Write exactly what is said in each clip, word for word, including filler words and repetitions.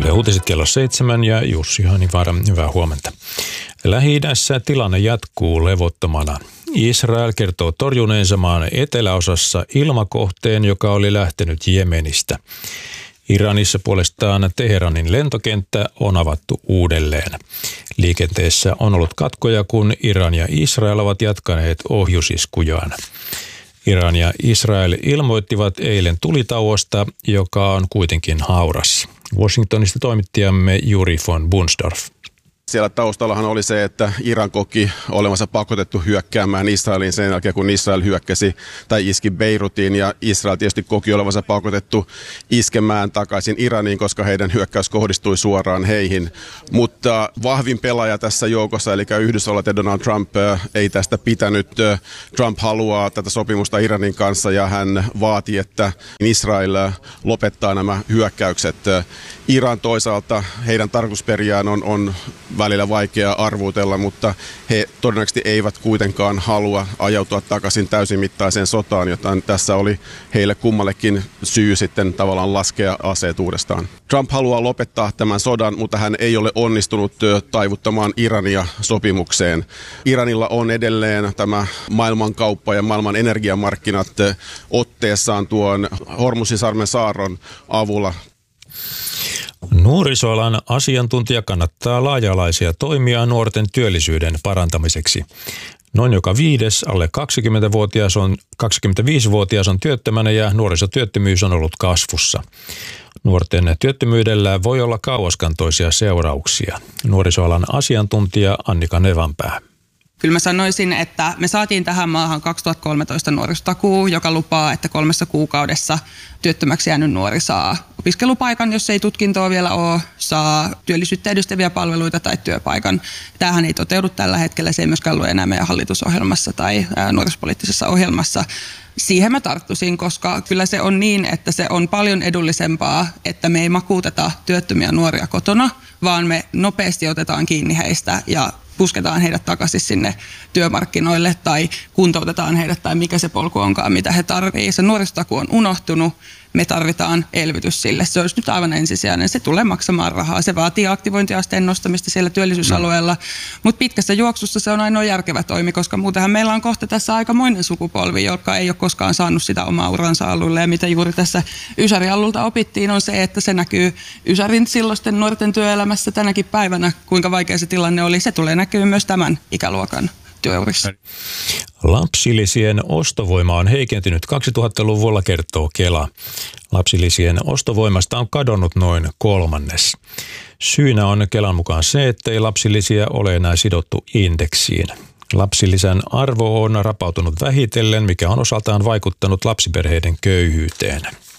Yle Uutiset kello seitsemän ja Jussi Hanivaara, hyvää huomenta. Lähi-idässä tilanne jatkuu levottomana. Israel kertoo torjuneensa maan eteläosassa ilmakohteen, joka oli lähtenyt Jemenistä. Iranissa puolestaan Teheranin lentokenttä on avattu uudelleen. Liikenteessä on ollut katkoja, kun Iran ja Israel ovat jatkaneet ohjusiskujaan. Iran ja Israel ilmoittivat eilen tulitauosta, joka on kuitenkin hauras. Washingtonista toimittajamme Juri von Bunsdorf. Siellä taustallahan oli se, että Iran koki olevansa pakotettu hyökkäämään Israeliin sen jälkeen, kun Israel hyökkäsi tai iski Beirutiin. Ja Israel tietysti koki olevansa pakotettu iskemään takaisin Iraniin, koska heidän hyökkäys kohdistui suoraan heihin. Mutta vahvin pelaaja tässä joukossa, eli Yhdysvallat ja Donald Trump, ei tästä pitänyt. Trump haluaa tätä sopimusta Iranin kanssa ja hän vaati, että Israel lopettaa nämä hyökkäykset. Iran toisaalta, heidän tarkoitusperiään on, on välillä vaikea arvuutella, mutta he todennäköisesti eivät kuitenkaan halua ajautua takaisin täysimittaiseen sotaan, joten tässä oli heille kummallekin syy sitten tavallaan laskea aseet uudestaan. Trump haluaa lopettaa tämän sodan, mutta hän ei ole onnistunut taivuttamaan Irania sopimukseen. Iranilla on edelleen tämä maailmankauppa ja maailman energiamarkkinat otteessaan tuon Hormuzin saarron avulla. Nuorisoalan asiantuntija kannattaa laaja-alaisia toimia nuorten työllisyyden parantamiseksi. Noin joka viides alle kaksikymmentävuotias on, kaksikymmentäviisivuotias on työttömänä ja nuorisotyöttömyys on ollut kasvussa. Nuorten työttömyydellä voi olla kauaskantoisia seurauksia. Nuorisoalan asiantuntija Annika Nevanpää. Kyllä mä sanoisin, että me saatiin tähän maahan kaksituhattakolmetoista nuorisotakuu, joka lupaa, että kolmessa kuukaudessa työttömäksi jäänyt nuori saa opiskelupaikan, jos ei tutkintoa vielä ole, saa työllisyyttä edistäviä palveluita tai työpaikan. Tämähän ei toteudu tällä hetkellä, se ei myöskään lue enää meidän hallitusohjelmassa tai nuorisopoliittisessa ohjelmassa. Siihen mä tarttuisin, koska kyllä se on niin, että se on paljon edullisempaa, että me ei makuuteta työttömiä nuoria kotona, vaan me nopeasti otetaan kiinni heistä ja pusketaan heidät takaisin sinne työmarkkinoille tai kuntoutetaan heidät tai mikä se polku onkaan, mitä he tarvitsevat. Se nuorisotakuu on unohtunut, me tarvitaan elvytys sille. Se olisi nyt aivan ensisijainen. Se tulee maksamaan rahaa. Se vaatii aktivointiasteen nostamista siellä työllisyysalueella, mutta pitkässä juoksussa se on ainoa järkevä toimi, koska muutenhan meillä on kohta tässä aikamoinen sukupolvi, joka ei ole koskaan saanut sitä omaa uransa alulle. Ja mitä juuri tässä Ysäri-allulta opittiin on se, että se näkyy Ysärin silloisten nuorten työelämässä tänäkin päivänä, kuinka vaikea se tilanne oli. Se tulee näkyy myös tämän ikäluokan työurissa. Lapsilisien ostovoima on heikentynyt kaksituhattaluvulla, kertoo Kela. Lapsilisien ostovoimasta on kadonnut noin kolmannes. Syynä on Kelan mukaan se, että ei lapsilisiä ole enää sidottu indeksiin. Lapsilisän arvo on rapautunut vähitellen, mikä on osaltaan vaikuttanut lapsiperheiden köyhyyteen.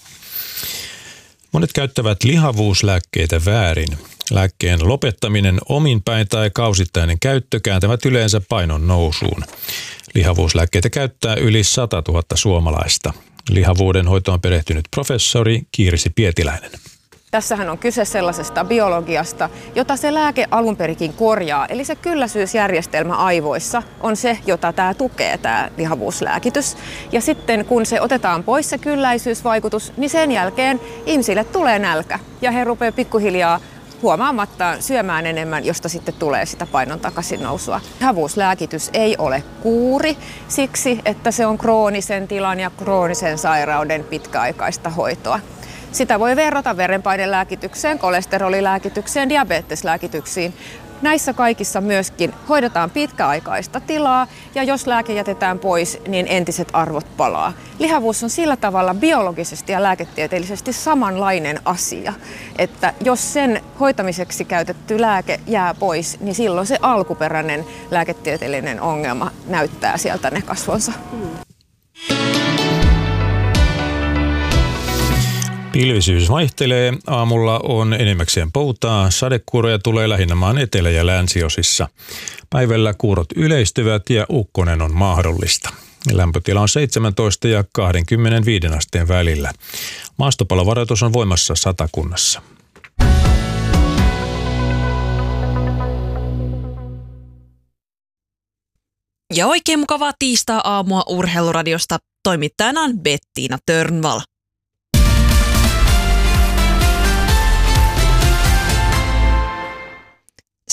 Monet käyttävät lihavuuslääkkeitä väärin. Lääkkeen lopettaminen omin päin tai kausittainen käyttö kääntävät yleensä painon nousuun. Lihavuuslääkkeitä käyttää yli sata tuhatta suomalaista. Lihavuuden hoitoon perehtynyt professori Kirsi Pietiläinen. Tässähän on kyse sellaisesta biologiasta, jota se lääke alunperikin korjaa. Eli se kylläisyysjärjestelmä aivoissa on se, jota tämä tukee, tämä lihavuuslääkitys. Ja sitten kun se otetaan pois se kylläisyysvaikutus, niin sen jälkeen ihmisille tulee nälkä. Ja he rupeavat pikkuhiljaa huomaamatta syömään enemmän, josta sitten tulee sitä painon takaisin nousua. Lihavuuslääkitys ei ole kuuri siksi, että se on kroonisen tilan ja kroonisen sairauden pitkäaikaista hoitoa. Sitä voi verrata verenpainelääkitykseen, kolesterolilääkitykseen, diabeteslääkityksiin. Näissä kaikissa myöskin hoidetaan pitkäaikaista tilaa ja jos lääke jätetään pois, niin entiset arvot palaa. Lihavuus on sillä tavalla biologisesti ja lääketieteellisesti samanlainen asia, että jos sen hoitamiseksi käytetty lääke jää pois, niin silloin se alkuperäinen lääketieteellinen ongelma näyttää sieltä ne kasvonsa. Pilvisyys vaihtelee. Aamulla on enemmäkseen poutaa. Sadekuuroja tulee lähinnä maan etelä- ja länsiosissa. Päivällä kuurot yleistyvät ja ukkonen on mahdollista. Lämpötila on seitsemäntoista ja kaksikymmentäviisi asteen välillä. Maastopalovaroitus on voimassa Satakunnassa. Ja oikein mukavaa tiistai-aamua Urheiluradiosta. Toimittajana on Bettiina Törnvall.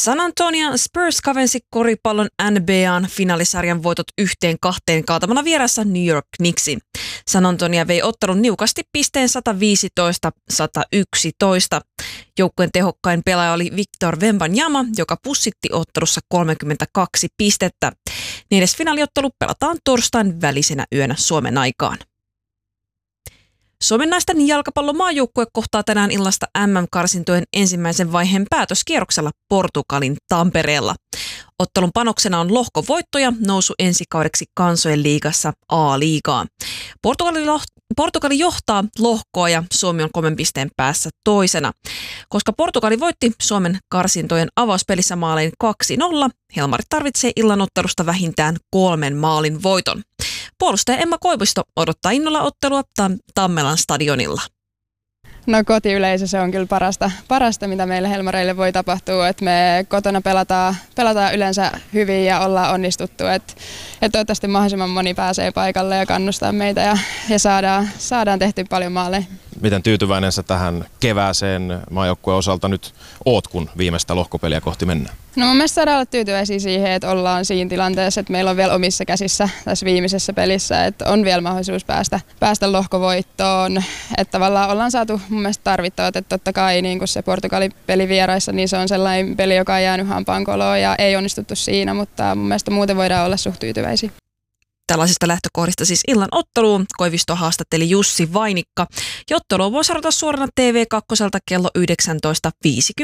San Antonio Spurs kavensi koripallon N B A:n finaalisarjan voitot yhteen kahteen kaatamalla vieressä New York Knicksin. San Antonio vei ottelun niukasti pisteen sata viisitoista sata yksitoista. Joukkueen tehokkain pelaaja oli Victor Wembanyama, joka pussitti ottelussa kolmekymmentäkaksi pistettä. Neljäs finaaliottelu pelataan torstain välisenä yönä Suomen aikaan. Suomen naisten jalkapallomaajoukkue kohtaa tänään illasta M M-karsintojen ensimmäisen vaiheen päätöskierroksella Portugalin Tampereella. Ottelun panoksena on lohkovoitto ja nousu ensi kaudeksi kansojen liigassa A-liigaan. Portugali, Portugali johtaa lohkoa ja Suomi on kolmen pisteen päässä toisena. Koska Portugali voitti Suomen karsintojen avauspelissä maalein kaksi nolla, Helmarit tarvitsee illan ottelusta vähintään kolmen maalin voiton. Puolustaja Emma Koivisto odottaa innolla ottelua Tam- Tammelan stadionilla. No kotiyleisö, se on kyllä parasta, parasta mitä meille Helmareille voi tapahtua, että me kotona pelataan, pelataan yleensä hyvin ja ollaan onnistuttu, että, että toivottavasti mahdollisimman moni pääsee paikalle ja kannustaa meitä ja, ja saadaan, saadaan tehty paljon maaleja. Miten tyytyväinen sä tähän kevääseen maajoukkueen osalta nyt oot, kun viimeistä lohkopeliä kohti mennään? No mun mielestä saadaan olla tyytyväisiä siihen, että ollaan siinä tilanteessa, että meillä on vielä omissa käsissä tässä viimeisessä pelissä, että on vielä mahdollisuus päästä, päästä lohkovoittoon. Että tavallaan ollaan saatu mun mielestä tarvittavat, että totta kai niin kun se Portugalin peli vieraissa, niin se on sellainen peli, joka on jäänyt hampaankoloon ja ei onnistuttu siinä, mutta mun mielestä muuten voidaan olla suht tyytyväisiä. Tällaisista lähtökohdista siis illan otteluun Koivisto haastatteli Jussi Vainikka. Ja ottelua voi seurata suorana T V kaksi kello yhdeksäntoista viisikymmentä.